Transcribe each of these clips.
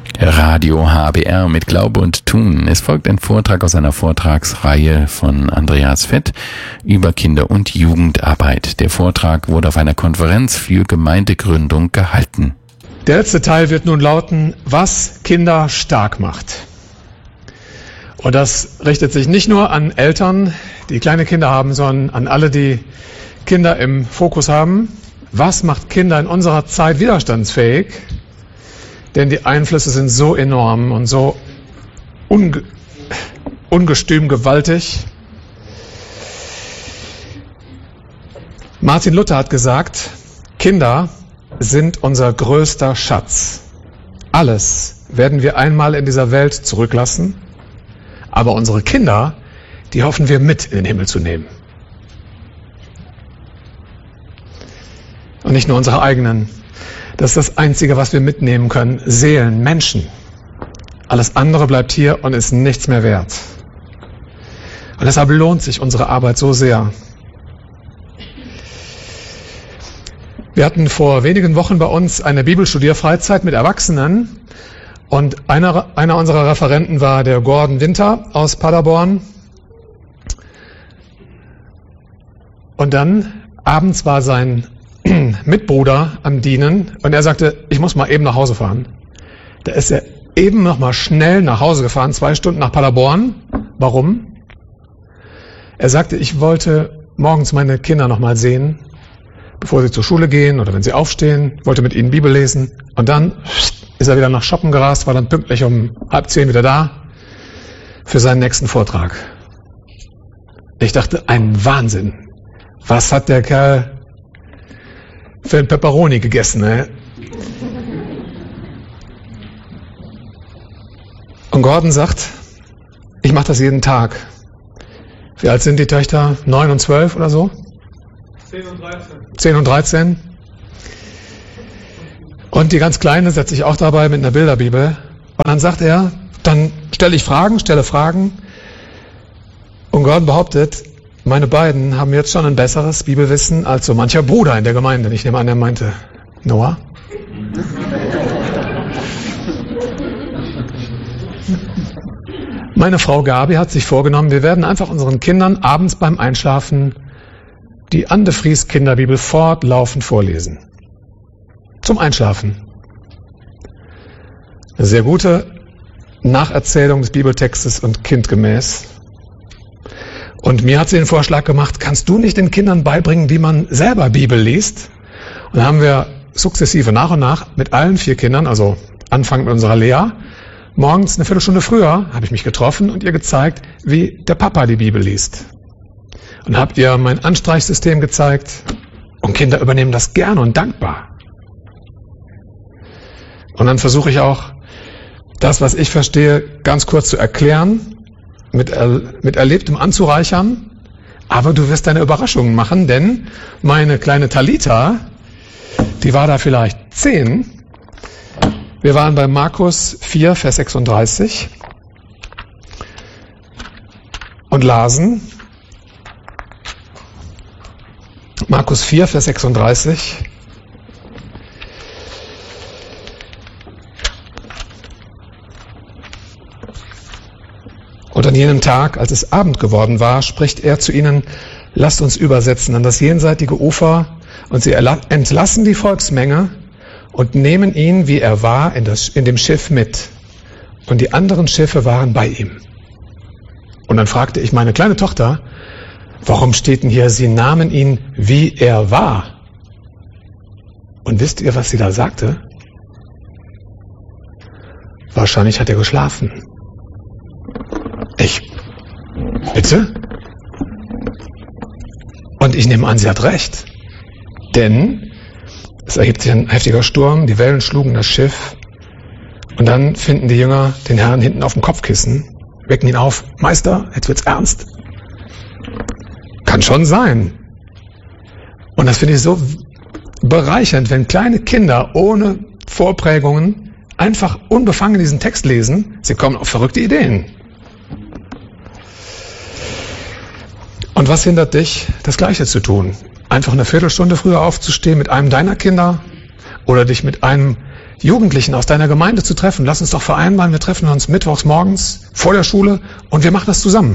Radio HBR mit Glaube und Tun. Es folgt ein Vortrag aus einer Vortragsreihe von Andreas Fett über Kinder- und Jugendarbeit. Der Vortrag wurde auf einer Konferenz für Gemeindegründung gehalten. Der letzte Teil wird nun lauten, was Kinder stark macht. Und das richtet sich nicht nur an Eltern, die kleine Kinder haben, sondern an alle, die Kinder im Fokus haben. Was macht Kinder in unserer Zeit widerstandsfähig? Denn die Einflüsse sind so enorm und so ungestüm gewaltig. Martin Luther hat gesagt, Kinder sind unser größter Schatz. Alles werden wir einmal in dieser Welt zurücklassen, aber unsere Kinder, die hoffen wir mit in den Himmel zu nehmen. Und nicht nur unsere eigenen. Das ist das Einzige, was wir mitnehmen können. Seelen, Menschen. Alles andere bleibt hier und ist nichts mehr wert. Und deshalb lohnt sich unsere Arbeit so sehr. Wir hatten vor wenigen Wochen bei uns eine Bibelstudierfreizeit mit Erwachsenen. Und einer unserer Referenten war der Gordon Winter aus Paderborn. Und dann abends war sein Mitbruder am Dienen und er sagte, ich muss mal eben nach Hause fahren. Da ist er eben noch mal schnell nach Hause gefahren, 2 Stunden nach Paderborn. Warum? Er sagte, ich wollte morgens meine Kinder noch mal sehen, bevor sie zur Schule gehen oder wenn sie aufstehen, wollte mit ihnen Bibel lesen und dann ist er wieder nach Shoppen gerast, war dann pünktlich um 9:30 wieder da für seinen nächsten Vortrag. Ich dachte, ein Wahnsinn. Was hat der Kerl für ein Pepperoni gegessen, ne? Und Gordon sagt, ich mache das jeden Tag. Wie alt sind die Töchter? 9 und 12 oder so? 10 und 13. 10 und 13. Und die ganz Kleine setzt sich auch dabei mit einer Bilderbibel. Und dann sagt er, dann stelle Fragen. Und Gordon behauptet, meine beiden haben jetzt schon ein besseres Bibelwissen als so mancher Bruder in der Gemeinde. Ich nehme an, er meinte Noah. Meine Frau Gabi hat sich vorgenommen, wir werden einfach unseren Kindern abends beim Einschlafen die Anne Fries Kinderbibel fortlaufend vorlesen. Zum Einschlafen. Eine sehr gute Nacherzählung des Bibeltextes und kindgemäß. Und mir hat sie den Vorschlag gemacht, kannst du nicht den Kindern beibringen, wie man selber Bibel liest? Und dann haben wir sukzessive nach und nach mit allen 4 Kindern, also Anfang mit unserer Lea, morgens eine Viertelstunde früher habe ich mich getroffen und ihr gezeigt, wie der Papa die Bibel liest. Und habt ihr mein Anstreichsystem gezeigt und Kinder übernehmen das gerne und dankbar. Und dann versuche ich auch, das, was ich verstehe, ganz kurz zu erklären, mit Erlebtem anzureichern, aber du wirst deine Überraschungen machen, denn meine kleine Talita, die war da vielleicht 10. Wir waren bei Markus 4, Vers 36 und lasen Markus 4, Vers 36. Und an jenem Tag, als es Abend geworden war, spricht er zu ihnen, lasst uns übersetzen an das jenseitige Ufer, und sie entlassen die Volksmenge und nehmen ihn, wie er war, in dem Schiff mit. Und die anderen Schiffe waren bei ihm. Und dann fragte ich meine kleine Tochter, warum steht denn hier, sie nahmen ihn, wie er war? Und wisst ihr, was sie da sagte? Wahrscheinlich hat er geschlafen. Bitte? Und ich nehme an, sie hat recht. Denn es erhebt sich ein heftiger Sturm, die Wellen schlugen das Schiff und dann finden die Jünger den Herrn hinten auf dem Kopfkissen, wecken ihn auf. Meister, jetzt wird's ernst. Kann schon sein. Und das finde ich so bereichernd, wenn kleine Kinder ohne Vorprägungen einfach unbefangen diesen Text lesen. Sie kommen auf verrückte Ideen. Und was hindert dich, das Gleiche zu tun? Einfach eine Viertelstunde früher aufzustehen mit einem deiner Kinder oder dich mit einem Jugendlichen aus deiner Gemeinde zu treffen. Lass uns doch vereinbaren, wir treffen uns mittwochs morgens vor der Schule und wir machen das zusammen.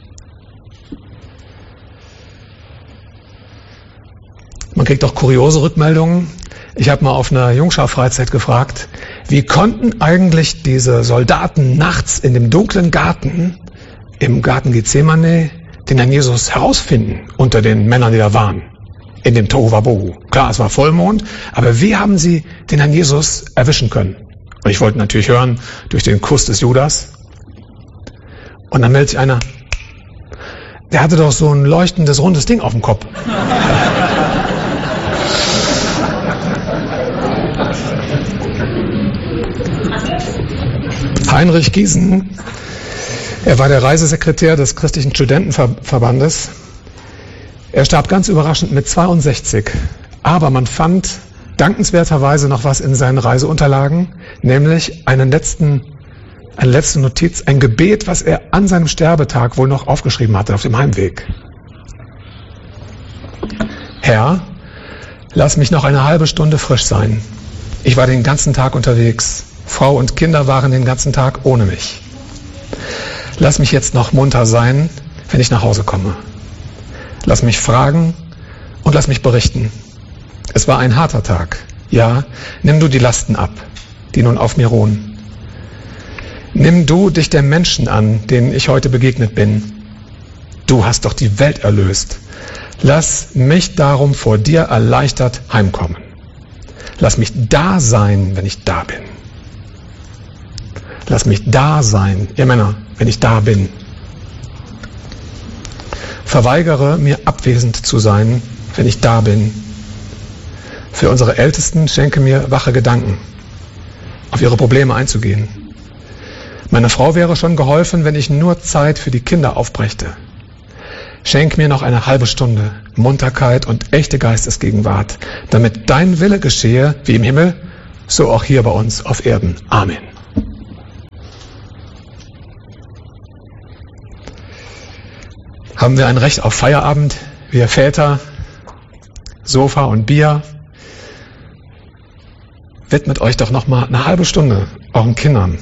Man kriegt auch kuriose Rückmeldungen. Ich habe mal auf einer Jungschar-Freizeit gefragt, wie konnten eigentlich diese Soldaten nachts in dem dunklen Garten, im Garten Gethsemane, den Herrn Jesus herausfinden unter den Männern, die da waren, in dem Tohuwabohu. Klar, es war Vollmond, aber wie haben sie den Herrn Jesus erwischen können? Und ich wollte natürlich hören, durch den Kuss des Judas. Und dann meldet sich einer, der hatte doch so ein leuchtendes, rundes Ding auf dem Kopf. Heinrich Giesen, er war der Reisesekretär des Christlichen Studentenverbandes. Er starb ganz überraschend mit 62. Aber man fand dankenswerterweise noch was in seinen Reiseunterlagen, nämlich eine letzte Notiz, ein Gebet, was er an seinem Sterbetag wohl noch aufgeschrieben hatte auf dem Heimweg. Herr, lass mich noch eine halbe Stunde frisch sein. Ich war den ganzen Tag unterwegs. Frau und Kinder waren den ganzen Tag ohne mich. Lass mich jetzt noch munter sein, wenn ich nach Hause komme. Lass mich fragen und lass mich berichten. Es war ein harter Tag. Ja, nimm du die Lasten ab, die nun auf mir ruhen. Nimm du dich der Menschen an, denen ich heute begegnet bin. Du hast doch die Welt erlöst. Lass mich darum vor dir erleichtert heimkommen. Lass mich da sein, wenn ich da bin. Lass mich da sein, ihr Männer, wenn ich da bin. Verweigere mir abwesend zu sein, wenn ich da bin. Für unsere Ältesten schenke mir wache Gedanken, auf ihre Probleme einzugehen. Meiner Frau wäre schon geholfen, wenn ich nur Zeit für die Kinder aufbrächte. Schenk mir noch eine halbe Stunde Munterkeit und echte Geistesgegenwart, damit dein Wille geschehe, wie im Himmel, so auch hier bei uns auf Erden. Amen. Haben wir ein Recht auf Feierabend, wir Väter, Sofa und Bier? Widmet euch doch noch mal eine halbe Stunde euren Kindern.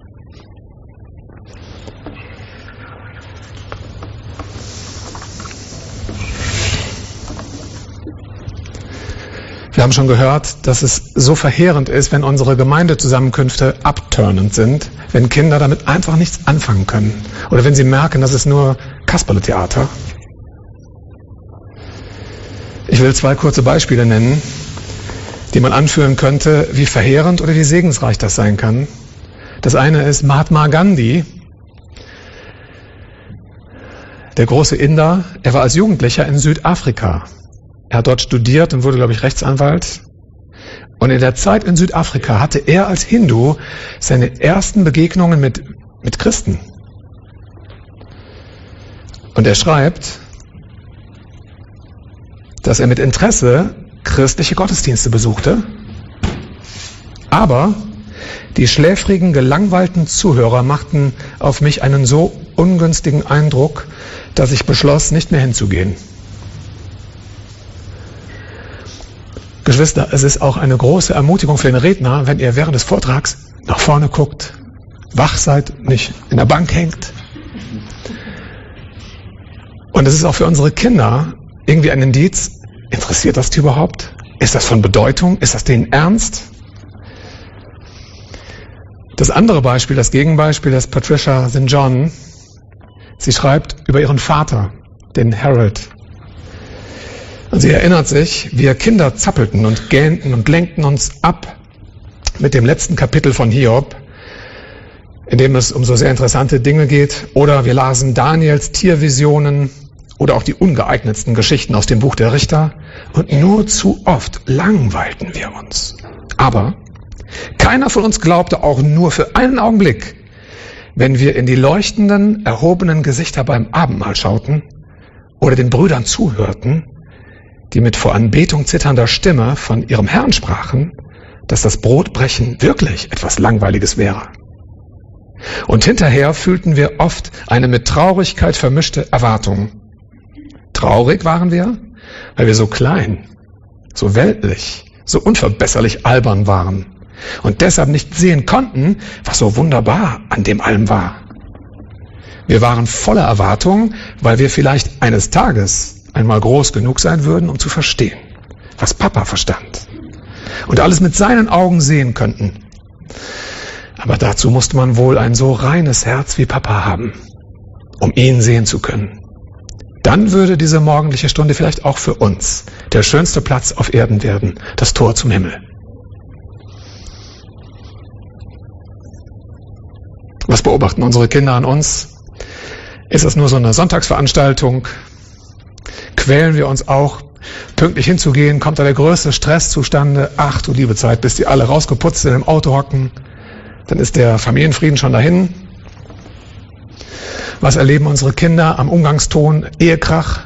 Wir haben schon gehört, dass es so verheerend ist, wenn unsere Gemeindezusammenkünfte abturnend sind, wenn Kinder damit einfach nichts anfangen können oder wenn sie merken, das ist nur Kasperletheater. Ich will 2 kurze Beispiele nennen, die man anführen könnte, wie verheerend oder wie segensreich das sein kann. Das eine ist Mahatma Gandhi, der große Inder. Er war als Jugendlicher in Südafrika. Er hat dort studiert und wurde, glaube ich, Rechtsanwalt. Und in der Zeit in Südafrika hatte er als Hindu seine ersten Begegnungen mit Christen. Und er schreibt, dass er mit Interesse christliche Gottesdienste besuchte, aber die schläfrigen, gelangweilten Zuhörer machten auf mich einen so ungünstigen Eindruck, dass ich beschloss, nicht mehr hinzugehen. Geschwister, es ist auch eine große Ermutigung für den Redner, wenn ihr während des Vortrags nach vorne guckt, wach seid, nicht in der Bank hängt. Und es ist auch für unsere Kinder irgendwie ein Indiz, interessiert das die überhaupt? Ist das von Bedeutung? Ist das denen ernst? Das andere Beispiel, das Gegenbeispiel, ist Patricia St. John. Sie schreibt über ihren Vater, den Harold. Und sie erinnert sich, wir Kinder zappelten und gähnten und lenkten uns ab mit dem letzten Kapitel von Hiob, in dem es um so sehr interessante Dinge geht. Oder wir lasen Daniels Tiervisionen oder auch die ungeeignetsten Geschichten aus dem Buch der Richter. Und nur zu oft langweilten wir uns. Aber keiner von uns glaubte auch nur für einen Augenblick, wenn wir in die leuchtenden, erhobenen Gesichter beim Abendmahl schauten oder den Brüdern zuhörten, die mit vor Anbetung zitternder Stimme von ihrem Herrn sprachen, dass das Brotbrechen wirklich etwas Langweiliges wäre. Und hinterher fühlten wir oft eine mit Traurigkeit vermischte Erwartung. Traurig waren wir, weil wir so klein, so weltlich, so unverbesserlich albern waren, und deshalb nicht sehen konnten, was so wunderbar an dem allem war. Wir waren voller Erwartung, weil wir vielleicht eines Tages einmal groß genug sein würden, um zu verstehen, was Papa verstand und alles mit seinen Augen sehen könnten. Aber dazu musste man wohl ein so reines Herz wie Papa haben, um ihn sehen zu können. Dann würde diese morgendliche Stunde vielleicht auch für uns der schönste Platz auf Erden werden, das Tor zum Himmel. Was beobachten unsere Kinder an uns? Ist das nur so eine Sonntagsveranstaltung? Quälen wir uns auch, pünktlich hinzugehen? Kommt da der größte Stress zustande? Ach du liebe Zeit, bis die alle rausgeputzt in dem Auto hocken, dann ist der Familienfrieden schon dahin. Was erleben unsere Kinder am Umgangston? Ehekrach.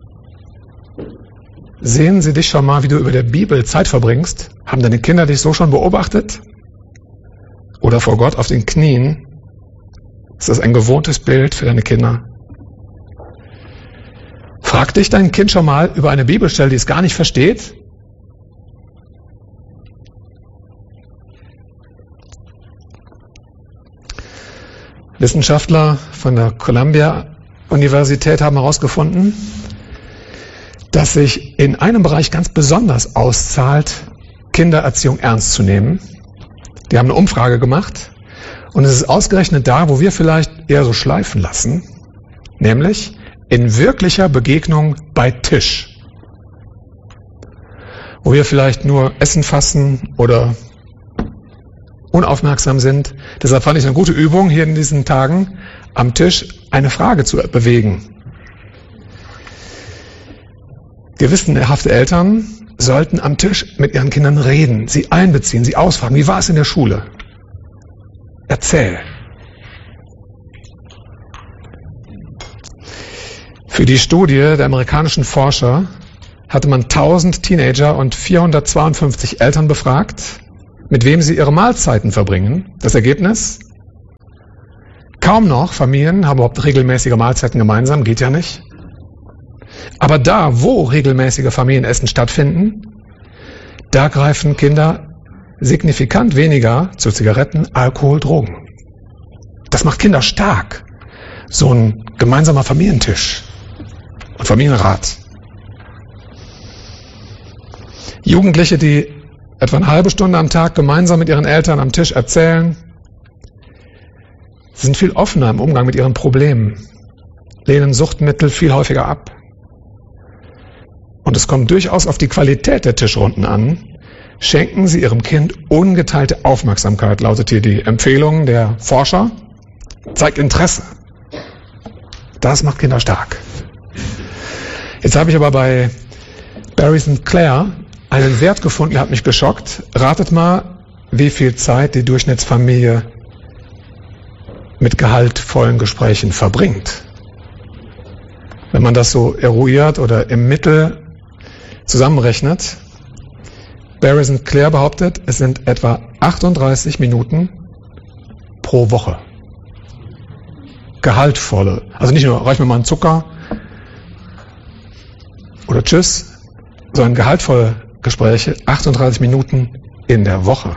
Sehen sie dich schon mal, wie du über der Bibel Zeit verbringst? Haben deine Kinder dich so schon beobachtet? Oder vor Gott auf den Knien? Ist das ein gewohntes Bild für deine Kinder? Frag dich dein Kind schon mal über eine Bibelstelle, die es gar nicht versteht? Wissenschaftler von der Columbia-Universität haben herausgefunden, dass sich in einem Bereich ganz besonders auszahlt, Kindererziehung ernst zu nehmen. Die haben eine Umfrage gemacht und es ist ausgerechnet da, wo wir vielleicht eher so schleifen lassen, nämlich in wirklicher Begegnung bei Tisch. Wo wir vielleicht nur Essen fassen oder unaufmerksam sind. Deshalb fand ich eine gute Übung hier in diesen Tagen, am Tisch eine Frage zu bewegen. Gewissenhafte Eltern sollten am Tisch mit ihren Kindern reden, sie einbeziehen, sie ausfragen. Wie war es in der Schule? Erzähl. Für die Studie der amerikanischen Forscher hatte man 1000 Teenager und 452 Eltern befragt, mit wem sie ihre Mahlzeiten verbringen. Das Ergebnis? Kaum noch Familien haben überhaupt regelmäßige Mahlzeiten gemeinsam, geht ja nicht. Aber da, wo regelmäßige Familienessen stattfinden, da greifen Kinder signifikant weniger zu Zigaretten, Alkohol, Drogen. Das macht Kinder stark. So ein gemeinsamer Familientisch und Familienrat. Jugendliche, die etwa eine halbe Stunde am Tag gemeinsam mit ihren Eltern am Tisch erzählen, sind viel offener im Umgang mit ihren Problemen, lehnen Suchtmittel viel häufiger ab. Und es kommt durchaus auf die Qualität der Tischrunden an. Schenken Sie Ihrem Kind ungeteilte Aufmerksamkeit, lautet hier die Empfehlung der Forscher. Zeigt Interesse. Das macht Kinder stark. Jetzt habe ich aber bei Barry St. Clair einen Wert gefunden, der hat mich geschockt. Ratet mal, wie viel Zeit die Durchschnittsfamilie mit gehaltvollen Gesprächen verbringt. Wenn man das so eruiert oder im Mittel zusammenrechnet, Barry St. Clair behauptet, es sind etwa 38 Minuten pro Woche. Gehaltvolle. Also nicht nur, reich mir mal einen Zucker oder tschüss, sondern gehaltvolle Gespräche, 38 Minuten in der Woche.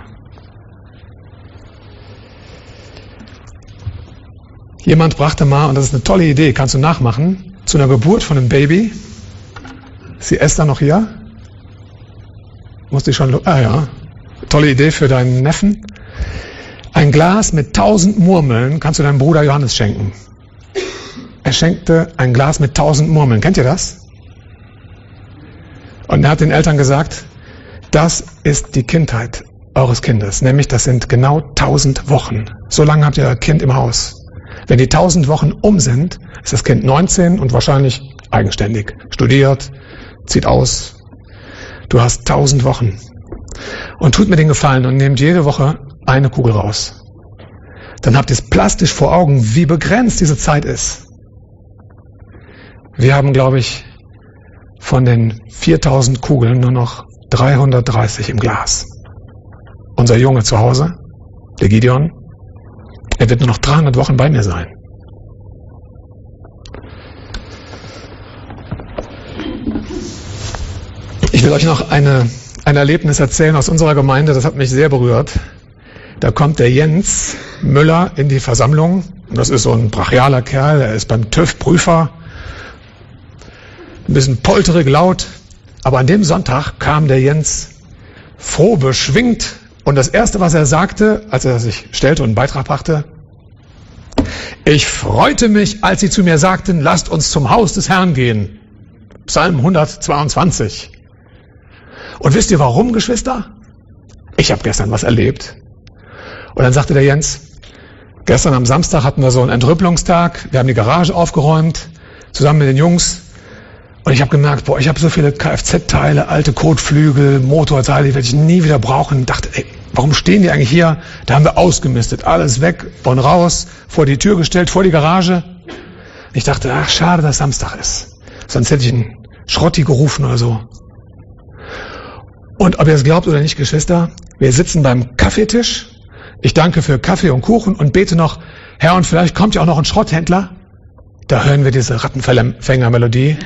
Jemand brachte mal, und das ist eine tolle Idee, kannst du nachmachen, zu einer Geburt von einem Baby. Ist die Esther noch hier? Musste ich schon... ja. Tolle Idee für deinen Neffen. Ein Glas mit 1000 Murmeln kannst du deinem Bruder Johannes schenken. Er schenkte ein Glas mit 1000 Murmeln. Kennt ihr das? Und er hat den Eltern gesagt, das ist die Kindheit eures Kindes. Nämlich, das sind genau 1000 Wochen. So lange habt ihr euer Kind im Haus. Wenn die 1000 Wochen um sind, ist das Kind 19 und wahrscheinlich eigenständig. Studiert, zieht aus. Du hast 1000 Wochen. Und tut mir den Gefallen und nehmt jede Woche eine Kugel raus. Dann habt ihr es plastisch vor Augen, wie begrenzt diese Zeit ist. Wir haben, glaube ich, von den 4000 Kugeln nur noch 330 im Glas. Unser Junge zu Hause, der Gideon, er wird nur noch 300 Wochen bei mir sein. Ich will euch noch eine ein Erlebnis erzählen aus unserer Gemeinde, das hat mich sehr berührt. Da kommt der Jens Müller in die Versammlung. Das ist so ein brachialer Kerl, er ist beim TÜV Prüfer. Ein bisschen polterig, laut. Aber an dem Sonntag kam der Jens froh, beschwingt. Und das Erste, was er sagte, als er sich stellte und einen Beitrag brachte: Ich freute mich, als Sie zu mir sagten, lasst uns zum Haus des Herrn gehen. Psalm 122. Und wisst ihr warum, Geschwister? Ich habe gestern was erlebt. Und dann sagte der Jens: Gestern am Samstag hatten wir so einen Entrüppelungstag. Wir haben die Garage aufgeräumt, zusammen mit den Jungs. Und ich habe gemerkt, ich habe so viele Kfz-Teile, alte Kotflügel, Motorteile, die werde ich nie wieder brauchen. Und dachte, warum stehen die eigentlich hier? Da haben wir ausgemistet, alles weg und raus, vor die Tür gestellt, vor die Garage. Ich dachte, ach, schade, dass Samstag ist. Sonst hätte ich einen Schrotti gerufen oder so. Und ob ihr es glaubt oder nicht, Geschwister, wir sitzen beim Kaffeetisch. Ich danke für Kaffee und Kuchen und bete noch: Herr, und vielleicht kommt ja auch noch ein Schrotthändler. Da hören wir diese Rattenfänger-Melodie.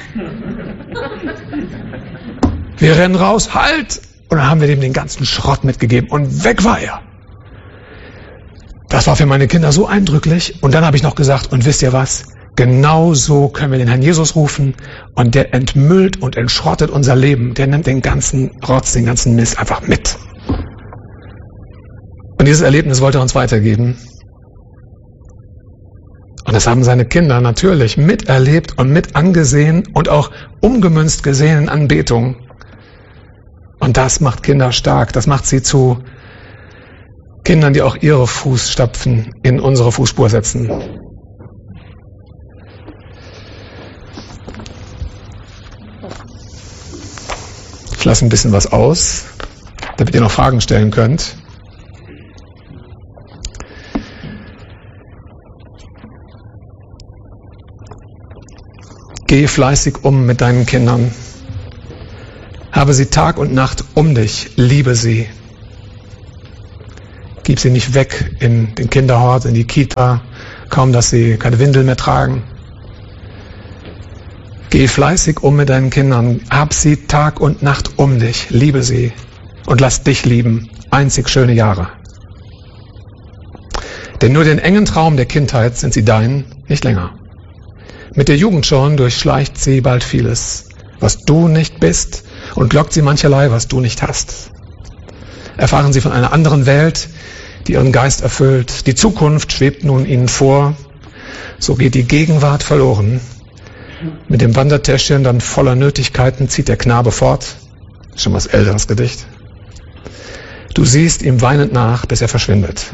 Wir rennen raus, halt! Und dann haben wir dem den ganzen Schrott mitgegeben und weg war er. Das war für meine Kinder so eindrücklich. Und dann habe ich noch gesagt, und wisst ihr was? Genau so können wir den Herrn Jesus rufen und der entmüllt und entschrottet unser Leben. Der nimmt den ganzen Rotz, den ganzen Mist einfach mit. Und dieses Erlebnis wollte er uns weitergeben. Und das haben seine Kinder natürlich miterlebt und mit angesehen und auch umgemünzt gesehen in Anbetung. Und das macht Kinder stark. Das macht sie zu Kindern, die auch ihre Fußstapfen in unsere Fußspur setzen. Ich lasse ein bisschen was aus, damit ihr noch Fragen stellen könnt. Geh fleißig um mit deinen Kindern. Habe sie Tag und Nacht um dich. Liebe sie. Gib sie nicht weg in den Kinderhort, in die Kita, kaum dass sie keine Windeln mehr tragen. Geh fleißig um mit deinen Kindern. Hab sie Tag und Nacht um dich. Liebe sie und lass dich lieben. Einzig schöne Jahre. Denn nur den engen Traum der Kindheit sind sie dein, nicht länger. Mit der Jugend schon durchschleicht sie bald vieles, was du nicht bist, und lockt sie mancherlei, was du nicht hast. Erfahren sie von einer anderen Welt, die ihren Geist erfüllt. Die Zukunft schwebt nun ihnen vor. So geht die Gegenwart verloren. Mit dem Wandertäschchen dann voller Nötigkeiten zieht der Knabe fort. Schon was älteres Gedicht. Du siehst ihm weinend nach, bis er verschwindet.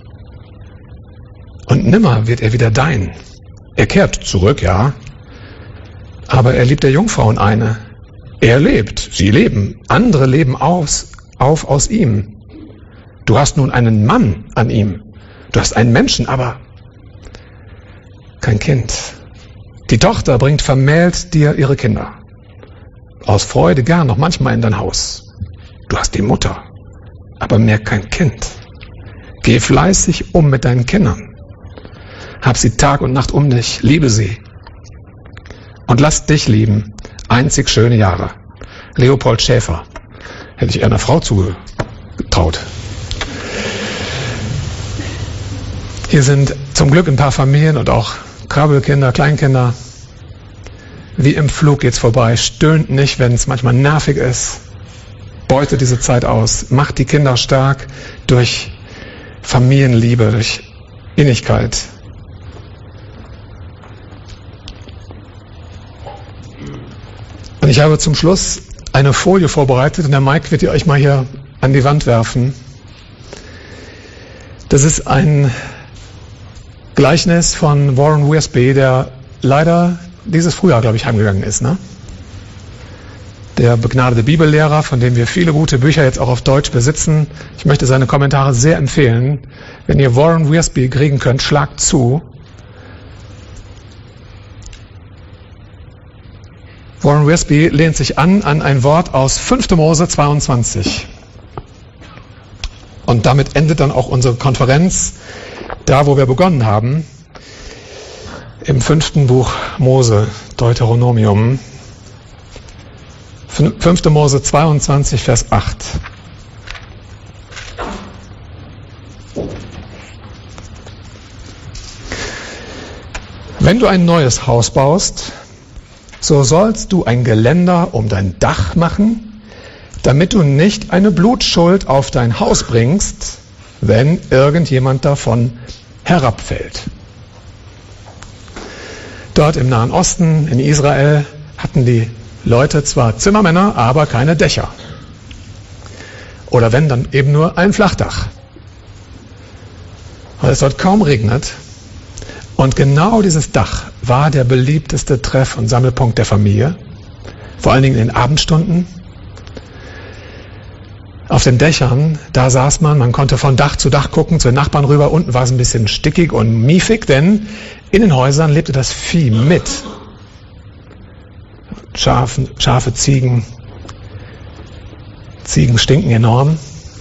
Und nimmer wird er wieder dein. Er kehrt zurück, ja, aber er liebt der Jungfrauen eine. Er lebt, sie leben, andere leben auf aus ihm. Du hast nun einen Mann an ihm. Du hast einen Menschen, aber kein Kind. Die Tochter bringt vermählt dir ihre Kinder. Aus Freude gern noch manchmal in dein Haus. Du hast die Mutter, aber mehr kein Kind. Geh fleißig um mit deinen Kindern. Hab sie Tag und Nacht um dich, liebe sie. Und lass dich lieben, einzig schöne Jahre. Leopold Schäfer. Hätte ich eher einer Frau zugetraut. Hier sind zum Glück ein paar Familien und auch Krabbelkinder, Kleinkinder. Wie im Flug geht's vorbei. Stöhnt nicht, wenn es manchmal nervig ist. Beutet diese Zeit aus. Macht die Kinder stark durch Familienliebe, durch Innigkeit. Und ich habe zum Schluss eine Folie vorbereitet und der Mike wird die euch mal hier an die Wand werfen. Das ist ein Gleichnis von Warren Wiersbe, der leider dieses Frühjahr, glaube ich, heimgegangen ist. Ne? Der begnadete Bibellehrer, von dem wir viele gute Bücher jetzt auch auf Deutsch besitzen. Ich möchte seine Kommentare sehr empfehlen. Wenn ihr Warren Wiersbe kriegen könnt, schlagt zu. Warren Wiersbe lehnt sich an ein Wort aus 5. Mose 22. Und damit endet dann auch unsere Konferenz, da wo wir begonnen haben, im 5. Buch Mose, Deuteronomium. 5. Mose 22, Vers 8. Wenn du ein neues Haus baust, so sollst du ein Geländer um dein Dach machen, damit du nicht eine Blutschuld auf dein Haus bringst, wenn irgendjemand davon herabfällt. Dort im Nahen Osten, in Israel, hatten die Leute zwar Zimmermänner, aber keine Dächer. Oder wenn, dann eben nur ein Flachdach. Weil es dort kaum regnet. Und genau dieses Dach war der beliebteste Treff- und Sammelpunkt der Familie. Vor allen Dingen in den Abendstunden. Auf den Dächern, da saß man konnte von Dach zu Dach gucken, zu den Nachbarn rüber. Unten war es ein bisschen stickig und miefig, denn in den Häusern lebte das Vieh mit. Schafe, Ziegen. Ziegen stinken enorm.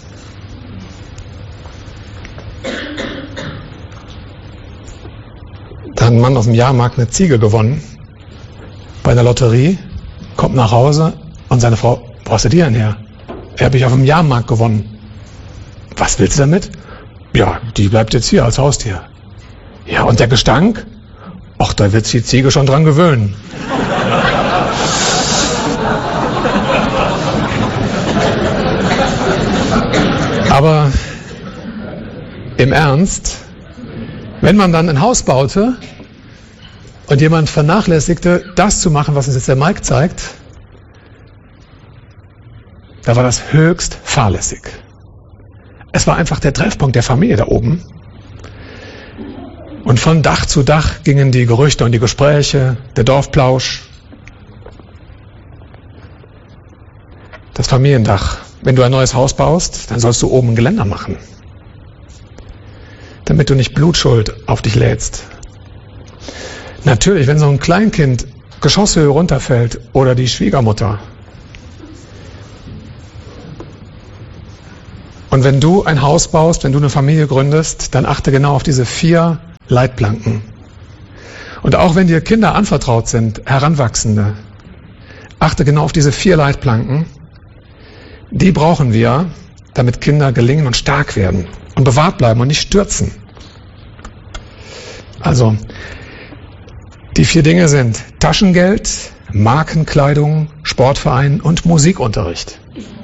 Da hat ein Mann auf dem Jahrmarkt eine Ziege gewonnen. Bei einer Lotterie. Kommt nach Hause und seine Frau, wo hast du die denn her? Habe ich auf dem Jahrmarkt gewonnen. Was willst du damit? Ja, die bleibt jetzt hier als Haustier. Ja, und der Gestank? Ach, da wird sich die Ziege schon dran gewöhnen. Aber im Ernst, wenn man dann ein Haus baute und jemand vernachlässigte, das zu machen, was uns jetzt der Mike zeigt, da war das höchst fahrlässig. Es war einfach der Treffpunkt der Familie da oben. Und von Dach zu Dach gingen die Gerüchte und die Gespräche, der Dorfplausch. Das Familiendach. Wenn du ein neues Haus baust, dann sollst du oben ein Geländer machen. Damit du nicht Blutschuld auf dich lädst. Natürlich, wenn so ein Kleinkind Geschosshöhe runterfällt oder die Schwiegermutter. Und wenn du ein Haus baust, wenn du eine Familie gründest, dann achte genau auf diese 4 Leitplanken. Und auch wenn dir Kinder anvertraut sind, Heranwachsende, achte genau auf diese 4 Leitplanken. Die brauchen wir, damit Kinder gelingen und stark werden und bewahrt bleiben und nicht stürzen. Also, die 4 Dinge sind Taschengeld, Markenkleidung, Sportverein und Musikunterricht.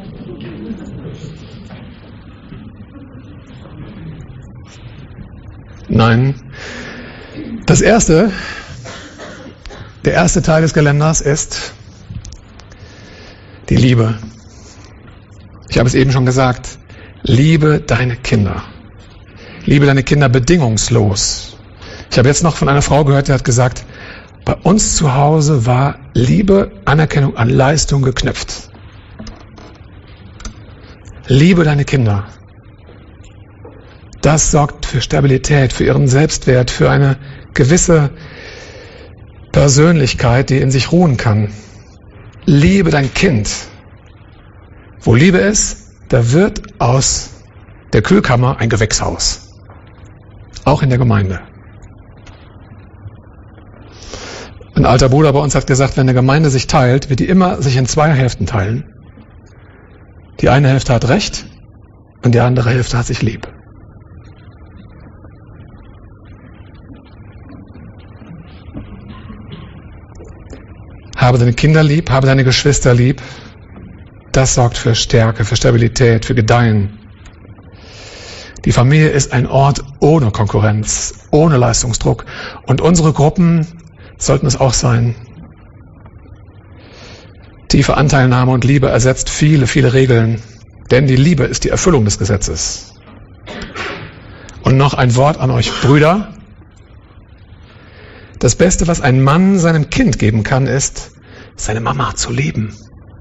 Nein. Der erste Teil des Geländers ist die Liebe. Ich habe es eben schon gesagt. Liebe deine Kinder. Liebe deine Kinder bedingungslos. Ich habe jetzt noch von einer Frau gehört, die hat gesagt, bei uns zu Hause war Liebe, Anerkennung an Leistung geknüpft. Liebe deine Kinder. Das sorgt für Stabilität, für ihren Selbstwert, für eine gewisse Persönlichkeit, die in sich ruhen kann. Liebe dein Kind. Wo Liebe ist, da wird aus der Kühlkammer ein Gewächshaus. Auch in der Gemeinde. Ein alter Bruder bei uns hat gesagt, wenn eine Gemeinde sich teilt, wird die immer sich in 2 Hälften teilen. Die eine Hälfte hat Recht und die andere Hälfte hat sich lieb. Habe deine Kinder lieb, habe deine Geschwister lieb. Das sorgt für Stärke, für Stabilität, für Gedeihen. Die Familie ist ein Ort ohne Konkurrenz, ohne Leistungsdruck. Und unsere Gruppen sollten es auch sein. Tiefe Anteilnahme und Liebe ersetzt viele, viele Regeln. Denn die Liebe ist die Erfüllung des Gesetzes. Und noch ein Wort an euch Brüder. Das Beste, was ein Mann seinem Kind geben kann, ist, seine Mama zu lieben.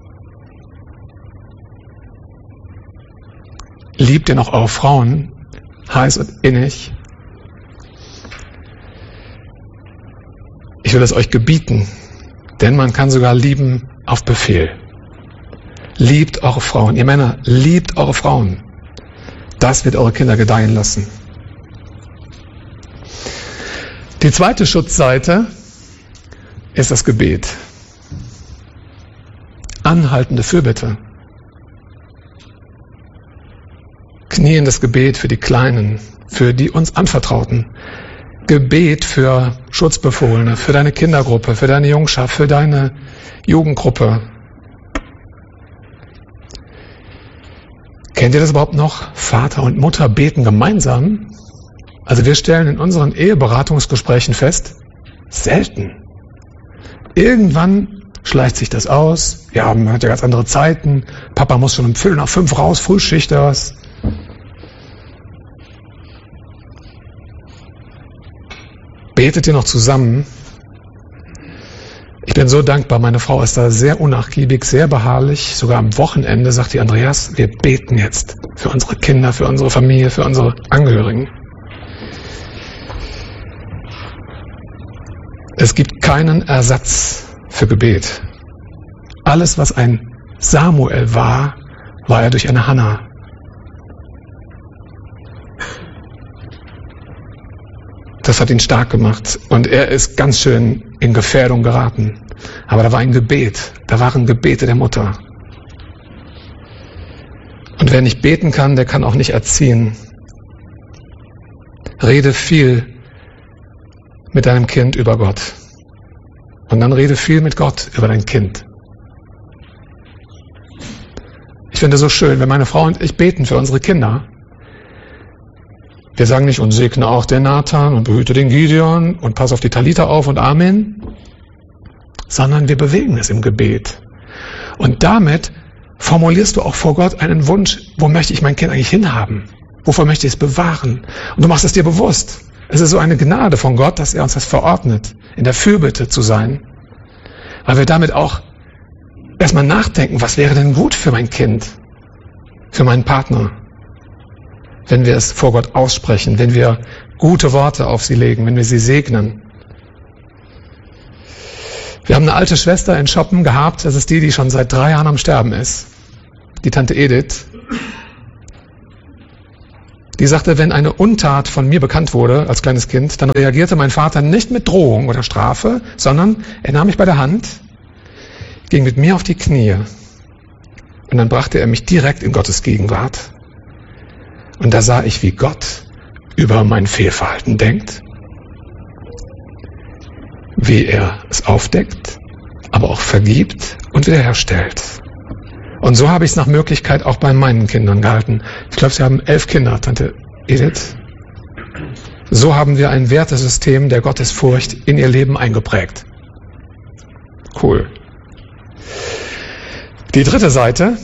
Liebt ihr noch eure Frauen, heiß und innig? Ich will es euch gebieten, denn man kann sogar lieben auf Befehl. Liebt eure Frauen. Ihr Männer, liebt eure Frauen. Das wird eure Kinder gedeihen lassen. Die zweite Schutzseite ist das Gebet. anhaltende Fürbitte. Kniendes Gebet für die Kleinen, für die uns Anvertrauten. Gebet für Schutzbefohlene, für deine Kindergruppe, für deine Jungschaft, für deine Jugendgruppe. Kennt ihr das überhaupt noch? Vater und Mutter beten gemeinsam. Also wir stellen in unseren Eheberatungsgesprächen fest, selten. Irgendwann schleicht sich das aus. Ja, man hat ja ganz andere Zeiten. Papa muss schon um 4:45 raus, Frühschicht oder was. Betet ihr noch zusammen? Ich bin so dankbar, meine Frau ist da sehr unnachgiebig, sehr beharrlich. Sogar am Wochenende sagt die Andreas, wir beten jetzt für unsere Kinder, für unsere Familie, für unsere Angehörigen. Es gibt keinen Ersatz für Gebet. Alles, was ein Samuel war, war er durch eine Hannah. Das hat ihn stark gemacht und er ist ganz schön in Gefährdung geraten. Aber da war ein Gebet, da waren Gebete der Mutter. Und wer nicht beten kann, der kann auch nicht erziehen. Rede viel mit deinem Kind über Gott. Und dann rede viel mit Gott über dein Kind. Ich finde es so schön, wenn meine Frau und ich beten für unsere Kinder. Wir sagen nicht, und segne auch den Nathan und behüte den Gideon und pass auf die Talita auf und Amen, sondern wir bewegen es im Gebet. Und damit formulierst du auch vor Gott einen Wunsch, wo möchte ich mein Kind eigentlich hinhaben? Wovor möchte ich es bewahren? Und du machst es dir bewusst. Es ist so eine Gnade von Gott, dass er uns das verordnet, in der Fürbitte zu sein, weil wir damit auch erstmal nachdenken, was wäre denn gut für mein Kind, für meinen Partner, wenn wir es vor Gott aussprechen, wenn wir gute Worte auf sie legen, wenn wir sie segnen. Wir haben eine alte Schwester in Schoppen gehabt, das ist die schon seit 3 Jahren am Sterben ist, die Tante Edith. Die sagte, wenn eine Untat von mir bekannt wurde als kleines Kind, dann reagierte mein Vater nicht mit Drohung oder Strafe, sondern er nahm mich bei der Hand, ging mit mir auf die Knie und dann brachte er mich direkt in Gottes Gegenwart. Und da sah ich, wie Gott über mein Fehlverhalten denkt, wie er es aufdeckt, aber auch vergibt und wiederherstellt. Und so habe ich es nach Möglichkeit auch bei meinen Kindern gehalten. Ich glaube, sie haben 11 Kinder, Tante Edith. So haben wir ein Wertesystem der Gottesfurcht in ihr Leben eingeprägt. Cool. Die dritte Seite,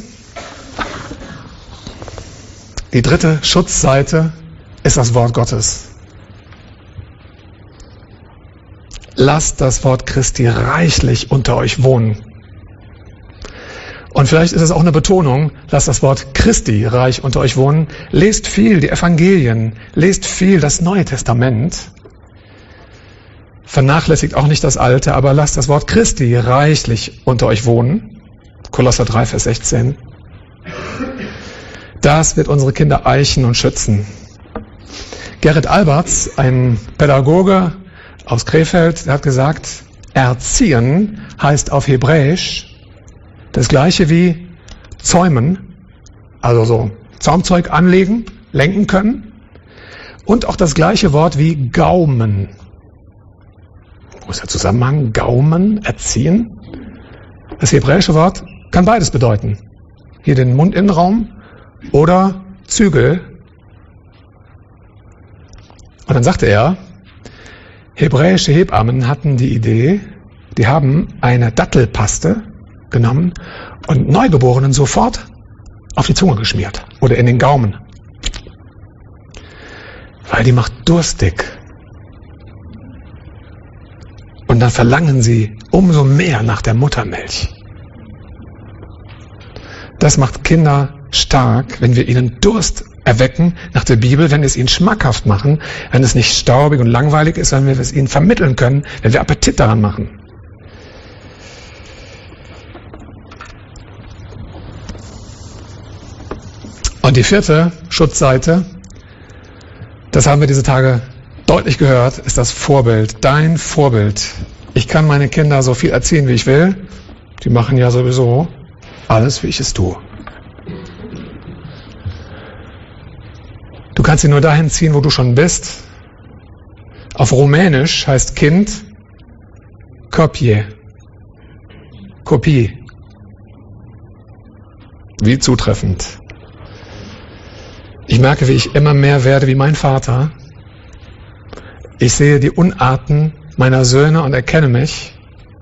die dritte Schutzseite ist das Wort Gottes. Lasst das Wort Christi reichlich unter euch wohnen. Und vielleicht ist es auch eine Betonung, lasst das Wort Christi reich unter euch wohnen. Lest viel die Evangelien, lest viel das Neue Testament. Vernachlässigt auch nicht das Alte, aber lasst das Wort Christi reichlich unter euch wohnen. Kolosser 3, Vers 16. Das wird unsere Kinder eichen und schützen. Gerrit Alberts, ein Pädagoge aus Krefeld, der hat gesagt, erziehen heißt auf Hebräisch das gleiche wie zäumen, also so Zaumzeug anlegen, lenken können, und auch das gleiche Wort wie Gaumen. Wo ist der Zusammenhang? Gaumen, erziehen. Das hebräische Wort kann beides bedeuten. Hier den Mundinnenraum oder Zügel. Und dann sagte er, hebräische Hebammen hatten die Idee, die haben eine Dattelpaste genommen und Neugeborenen sofort auf die Zunge geschmiert oder in den Gaumen. Weil die macht durstig. Und dann verlangen sie umso mehr nach der Muttermilch. Das macht Kinder stark, wenn wir ihnen Durst erwecken nach der Bibel, wenn wir es ihnen schmackhaft machen, wenn es nicht staubig und langweilig ist, wenn wir es ihnen vermitteln können, wenn wir Appetit daran machen. Und die vierte Schutzseite, das haben wir diese Tage deutlich gehört, ist das Vorbild, dein Vorbild. Ich kann meine Kinder so viel erziehen, wie ich will. Die machen ja sowieso, alles, wie ich es tue. Du kannst ihn nur dahin ziehen, wo du schon bist. Auf Rumänisch heißt Kind Kopie. Kopie. Wie zutreffend. Ich merke, wie ich immer mehr werde wie mein Vater. Ich sehe die Unarten meiner Söhne und erkenne mich.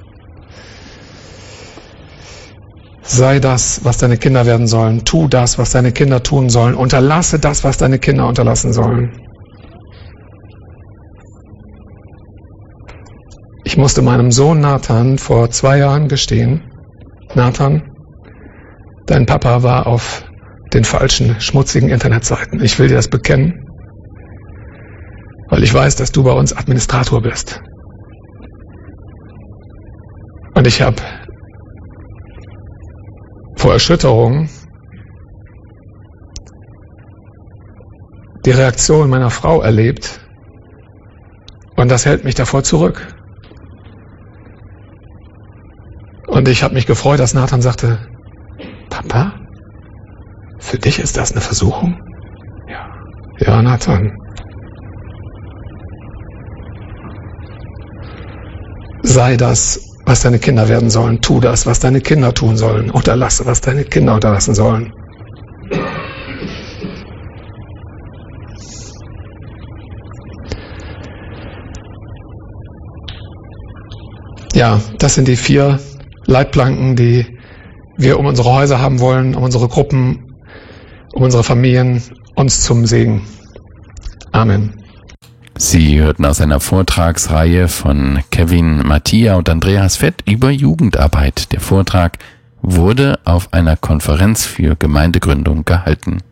Sei das, was deine Kinder werden sollen. Tu das, was deine Kinder tun sollen. Unterlasse das, was deine Kinder unterlassen sollen. Ich musste meinem Sohn Nathan vor 2 Jahren gestehen: Nathan, dein Papa war auf den falschen, schmutzigen Internetseiten. Ich will dir das bekennen, weil ich weiß, dass du bei uns Administrator bist. Und ich habe vor Erschütterung die Reaktion meiner Frau erlebt, und das hält mich davor zurück. Und ich habe mich gefreut, dass Nathan sagte: Papa, für dich ist das eine Versuchung? Ja, Nathan. Sei das, was deine Kinder werden sollen. Tu das, was deine Kinder tun sollen. Unterlasse, was deine Kinder unterlassen sollen. Ja, das sind die 4 Leitplanken, die wir um unsere Häuser haben wollen, um unsere Gruppen, um unsere Familien, uns zum Segen. Amen. Sie hörten aus einer Vortragsreihe von Kevin Mattia und Andreas Fett über Jugendarbeit. Der Vortrag wurde auf einer Konferenz für Gemeindegründung gehalten.